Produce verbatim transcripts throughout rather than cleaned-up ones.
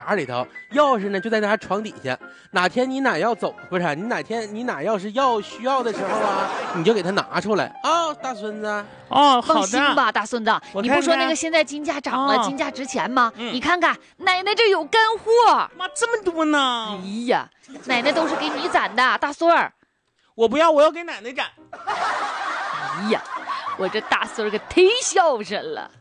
匣里头，钥匙呢就在他床底下。哪天你哪要走，不是你哪天你哪要是要需要的时候啊，你就给他拿出来啊、哦，大孙子。 哦，好的。 放心吧，大孙子，看看你不说那个现在金价涨了，哦、金价值钱吗？嗯、你看看奶奶这有干货， 妈这么多呢！ 哎呀，奶奶都是给你攒的，大孙儿。 我不要，我要给奶奶攒。 哎呀，我这大孙儿可忒孝顺了。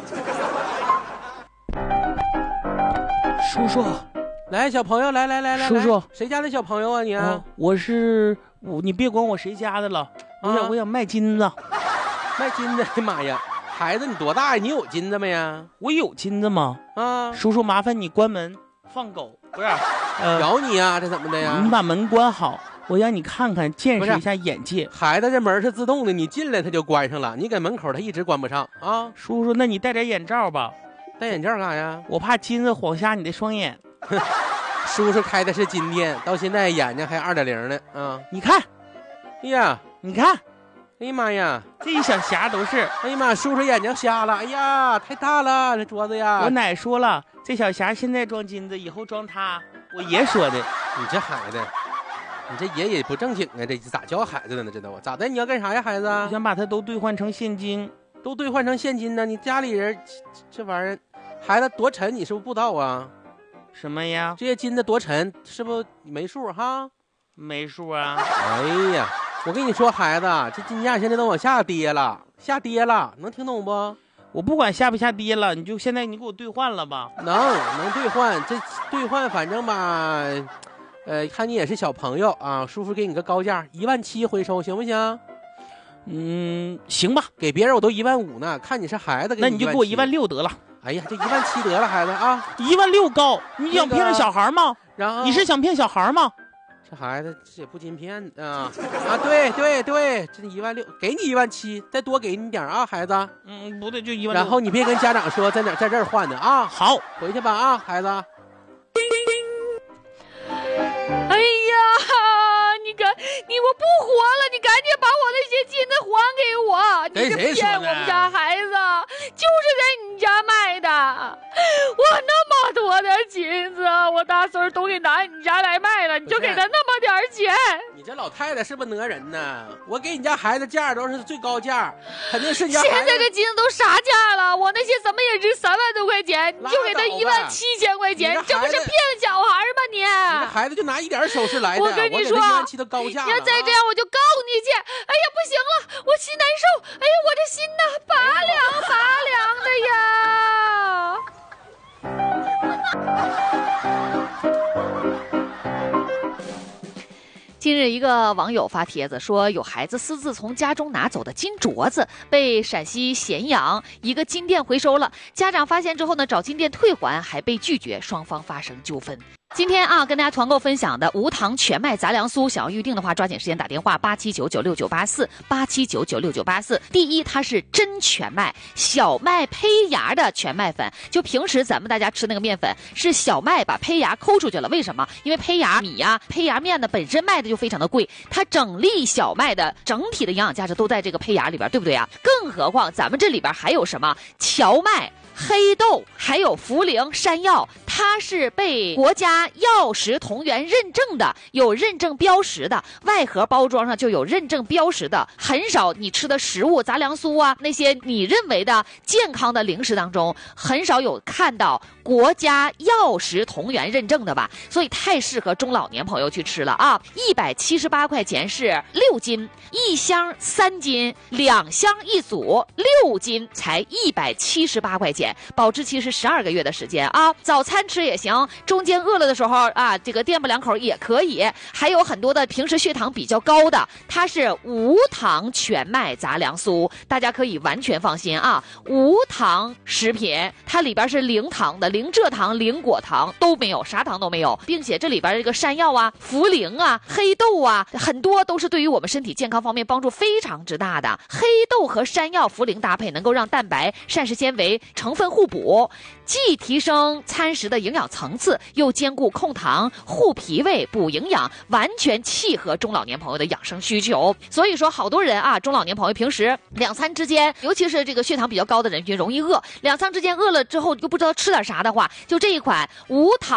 叔叔， 来，小朋友，来来来来， 叔叔， 谁家的小朋友啊你啊？ 哦、我是我，你别管我谁家的了，我想、啊、我想卖金子， 卖金子，哎呀妈呀，孩子你多大呀？你有金子没呀？ 我有金子吗？啊，叔叔麻烦你关门放狗，不是， 呃、咬你呀？这怎么的呀？ 你把门关好，我让你看看见识一下眼界。 孩子这门是自动的，你进来它就关上了，你在门口它一直关不上啊。 叔叔，那你戴点眼罩吧。 戴眼镜干啥呀？ 我怕金子晃瞎你的双眼。 叔叔开的是金店，到现在眼睛还二点零呢。啊， 你看， 哎呀， 你看， 哎呀妈呀， 这一小匣都是。 哎呀妈，叔叔眼睛瞎了。哎呀，太大了这镯子呀！ 我奶说了，这小匣现在装金子，以后装它。我爷说的。 你这孩子，你这爷也不正经啊！这咋教孩子的呢？这都咋的？你要干啥呀，孩子？ 我想把它都兑换成现金。 都兑换成现金呢？你家里人这玩意儿，孩子多沉，你是不是不知道啊？ 什么呀？ 这些金子多沉，是不是没数哈？ 没数啊！ 哎呀，我跟你说，孩子，这金价现在都往下跌了，下跌了，能听懂不？ 我不管下不下跌了，你就现在你给我兑换了吧？ 能能兑换，这兑换反正吧，呃，看你也是小朋友啊，叔叔给你个高价，一万七回收，行不行？ 嗯，行吧， 给别人我都一万五呢，看你是孩子，给你那你就给我一万六得了。 哎呀，这一万七得了，孩子啊， 一万六高，你想骗个小孩吗？ 然后你是想骗小孩吗？ 这孩子这也不禁骗啊啊！对对对，这一万六，给你一万七，再多给你点啊，孩子。 嗯，不对，就一万六。 然后你别跟家长说在哪，在这儿换的啊。 好， 回去吧啊，孩子。 哎呀！你赶你我不活了！你赶紧把我那些金子还给我！你是骗我们家孩子，就是在你家卖的。我那么多的金子，我大孙儿都给拿你家来卖了，你就给他那么点钱。 你这老太太是不是讹人呢？我给你家孩子价都是最高价，肯定是你家。 现在这金子都啥价了？我那些怎么也值三万多块钱，你就给他一万七千块钱，你这不是骗小孩吗你？ 你这孩子就拿一点首饰来的。 我跟你说， 都高价了， 你要再这样我就告你去！哎呀，不行了，我心难受！哎呀，我这心呐，拔凉拔凉的呀！近日，一个网友发帖子说，有孩子私自从家中拿走的金镯子被陕西咸阳一个金店回收了，家长发现之后呢，找金店退还，还被拒绝，双方发生纠纷。今天啊，跟大家团购分享的无糖全麦杂粮酥，想要预定的话，抓紧时间打电话八七九九六九八四八七九九六九八四。第一，它是真全麦，小麦胚芽的全麦粉。就平时咱们大家吃那个面粉，是小麦把胚芽抠出去了，为什么？因为胚芽米呀、啊、胚芽面呢本身卖的就非常的贵，它整粒小麦的整体的营养价值都在这个胚芽里边，对不对啊？更何况咱们这里边还有什么荞麦、黑豆，还有茯苓、山药，它是被国家药食同源认证的，有认证标识的，外盒包装上就有认证标识的。很少你吃的食物，杂粮酥啊，那些你认为的健康的零食当中，很少有看到国家药食同源认证的吧？所以太适合中老年朋友去吃了啊！一百七十八块钱是六斤，一箱三斤，两箱一组，六斤才一百七十八块钱。保质期是十二个月的时间啊，早餐吃也行，中间饿了的时候啊，这个垫吧两口也可以。还有很多的平时血糖比较高的，它是无糖全麦杂粮酥，大家可以完全放心啊。无糖食品，它里边是零糖的，零蔗糖、零果糖都没有，啥糖都没有，并且这里边这个山药啊、茯苓啊、黑豆啊，很多都是对于我们身体健康方面帮助非常之大的。黑豆和山药、茯苓搭配，能够让蛋白、膳食纤维成分互补，既提升餐食的营养层次，又兼顾控糖、护脾胃、补营养，完全契合中老年朋友的养生需求。所以说，好多人啊，中老年朋友平时两餐之间，尤其是这个血糖比较高的人群容易饿，两餐之间饿了之后又不知道吃点啥的的话，就这一款无糖。